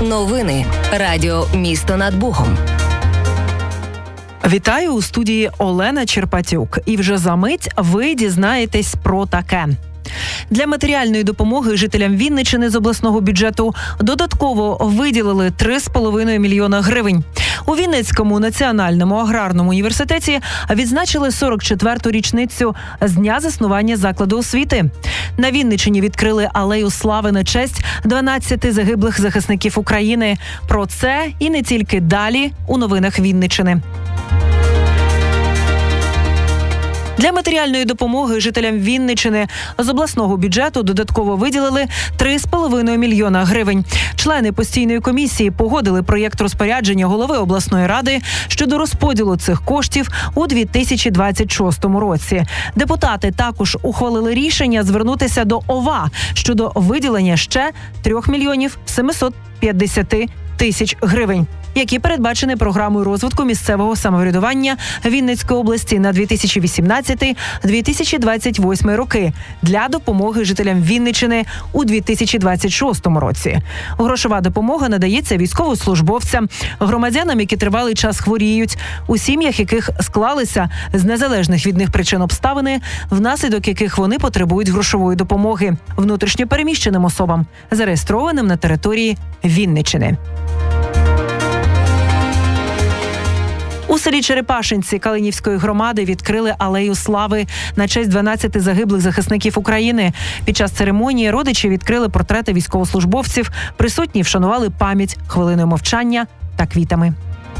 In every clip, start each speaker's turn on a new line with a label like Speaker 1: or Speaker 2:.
Speaker 1: Новини. Радіо «Місто над Богом».
Speaker 2: Вітаю у студії Олена Черпатюк. І вже за мить ви дізнаєтесь про таке. Для матеріальної допомоги жителям Вінниччини з обласного бюджету додатково виділили 3,5 мільйона гривень. У Вінницькому національному аграрному університеті відзначили 44-ту річницю з дня заснування закладу освіти. На Вінниччині відкрили алею слави на честь 12 загиблих захисників України. Про це і не тільки далі у новинах Вінниччини. Для матеріальної допомоги жителям Вінниччини з обласного бюджету додатково виділили 3,5 мільйона гривень. Члени постійної комісії погодили проєкт розпорядження голови обласної ради щодо розподілу цих коштів у 2026 році. Депутати також ухвалили рішення звернутися до ОВА щодо виділення ще 3 мільйонів 750 тисяч гривень, які передбачені програмою розвитку місцевого самоврядування Вінницької області на 2018-2028 роки для допомоги жителям Вінниччини у 2026 році. Грошова допомога надається військовослужбовцям, громадянам, які тривалий час хворіють, у сім'ях, яких склалися з незалежних від них причин обставини, внаслідок яких вони потребують грошової допомоги, внутрішньо переміщеним особам, зареєстрованим на території Вінниччини. У селі Черепашинці Калинівської громади відкрили алею слави на честь 12 загиблих захисників України. Під час церемонії родичі відкрили портрети військовослужбовців, присутні вшанували пам'ять хвилиною мовчання та квітами.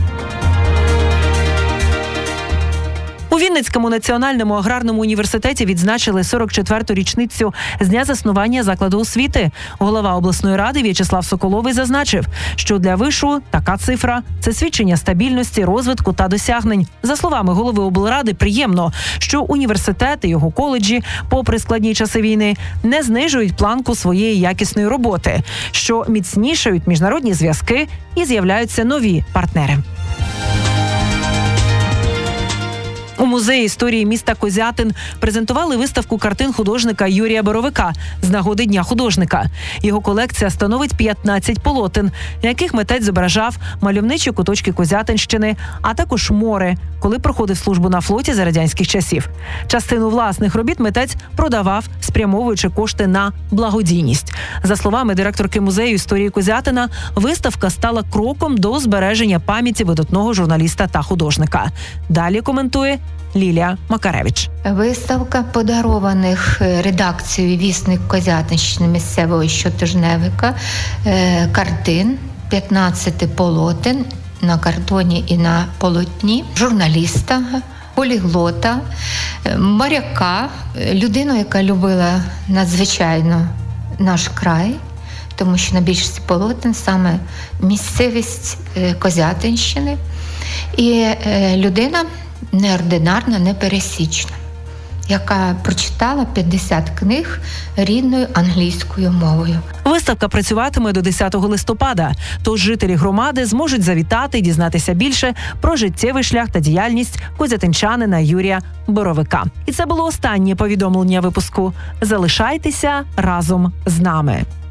Speaker 2: У Вінницькому національному аграрному університеті відзначили 44-ту річницю з дня заснування закладу освіти. Голова обласної ради В'ячеслав Соколовий зазначив, що для вишу така цифра – це свідчення стабільності, розвитку та досягнень. За словами голови облради, приємно, що університет і його коледжі, попри складні часи війни, не знижують планку своєї якісної роботи, що міцнішають міжнародні зв'язки і з'являються нові партнери. У музеї історії міста Козятин презентували виставку картин художника Юрія Боровика з нагоди Дня художника. Його колекція становить 15 полотен, на яких митець зображав мальовничі куточки Козятинщини, а також море, коли проходив службу на флоті за радянських часів. Частину власних робіт митець продавав, спрямовуючи кошти на благодійність. За словами директорки музею історії Козятина, виставка стала кроком до збереження пам'яті видатного журналіста та художника. Далі коментує Лілія Макаревич.
Speaker 3: Виставка подарованих редакцією «Вісник Козятинщини» місцевого щотижневика картин, 15 полотен на картоні і на полотні, журналіста, поліглота, моряка, людину, яка любила надзвичайно наш край, тому що на більшості полотен саме місцевість Козятинщини, і людина неординарна, непересічна, яка прочитала 50 книг рідною англійською мовою.
Speaker 2: Виставка працюватиме до 10 листопада, тож жителі громади зможуть завітати і дізнатися більше про життєвий шлях та діяльність козятинчанина Юрія Боровика. І це було останнє повідомлення випуску. Залишайтеся разом з нами.